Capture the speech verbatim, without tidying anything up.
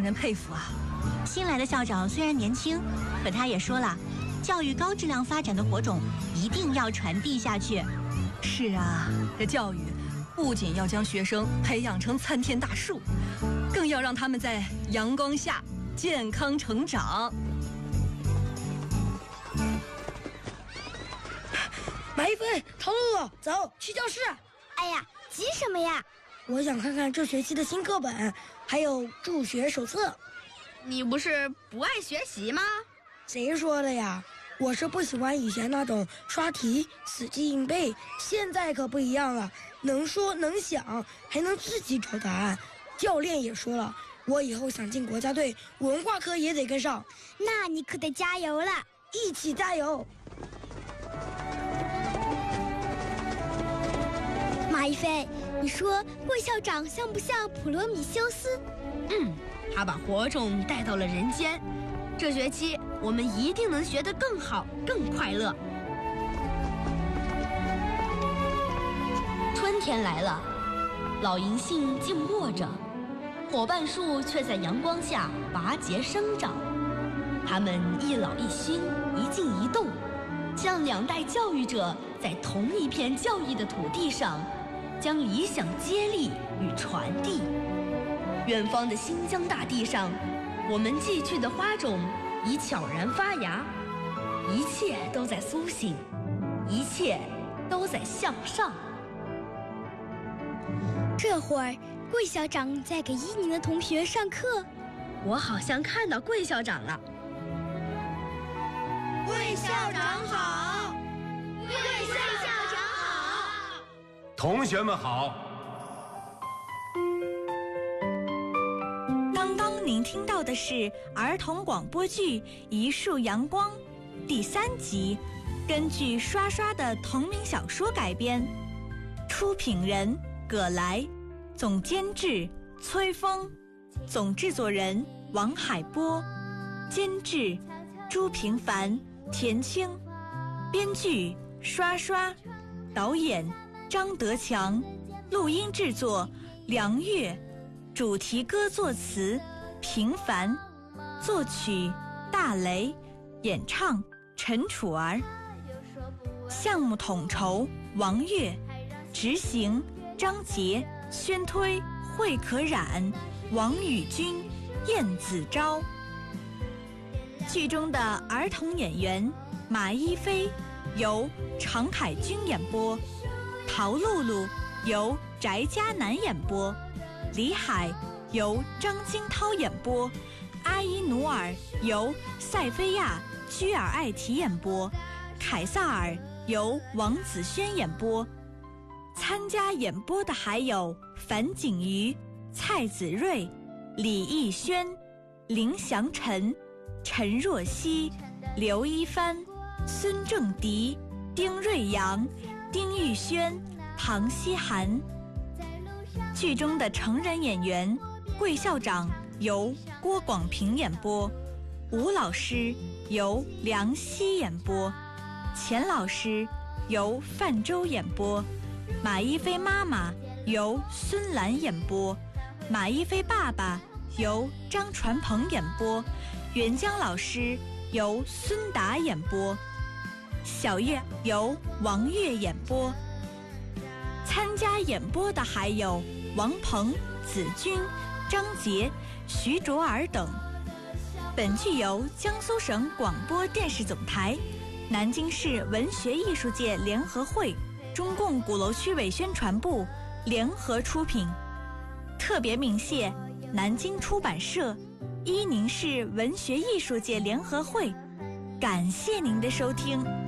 人佩服啊！ 新来的校长虽然年轻，可他也说了，教育高质量发展的火种一定要传递下去。 是啊，这教育不仅要将学生培养成参天大树，更要让他们在阳光下健康成长。 马一飞，讨论了，走去教室。 哎呀，急什么呀？ 我想看看这学期的新课本，还有助学手册。 你不是不爱学习吗？ 谁说的呀？我是不喜欢以前那种刷题、死记硬背，现在可不一样了，能说能想，还能自己找答案。教练也说了，我以后想进国家队，文化课也得跟上。 那你可得加油了， 一起加油！ 马一飞，你说桂校长像不像普罗米修斯？ 嗯，他把火种带到了人间。这学期我们一定能学得更好、更快乐。春天来了，老银杏静卧着，伙伴树却在阳光下拔节生长。它们一老一新，一静一动，像两代教育者在同一片教育的土地上，将理想接力与传递。远方的新疆大地上，我们寄去的花种已悄然发芽，一切都在苏醒，一切都在向上。 这会儿，桂校长在给一年的同学上课。 我好像看到桂校长了。 桂校长好！ 桂校长好！ 同学们好！ 刚刚您听到的是儿童广播剧《一束阳光》第三集，根据刷刷的同名小说改编，出品人葛来，总监制崔峰，总制作人王海波，监制朱平凡、田青，编剧刷刷，导演张德强，录音制作梁月，主题歌作词平凡，作曲大雷，演唱陈楚儿，项目统筹王悦，执行张杰、宣推、惠可染、王宇军、燕子昭。剧中的儿童演员马一飞由常凯军演播，陶露露由翟嘉楠演播，李海由张金涛演播，阿依努尔由塞菲亚居尔艾提演播，凯撒尔由王子轩演播。参加演播的还有樊景瑜、蔡子睿、李逸轩、林祥臣、陈若曦、刘一帆、孙正迪、丁瑞阳、丁玉轩、唐希涵。剧中的成人演员桂校长由郭广平演播，吴老师由梁希演播，钱老师由范舟演播，马一飞妈妈由孙兰演播，马一飞爸爸由张传鹏演播，袁江老师由孙达演播，小月由王悦演播。参加演播的还有王鹏、子君、张杰、徐卓尔等。本剧由江苏省广播电视总台、南京市文学艺术界联合会、中共鼓楼区委宣传部联合出品，特别鸣谢南京出版社、伊宁市文学艺术界联合会，感谢您的收听。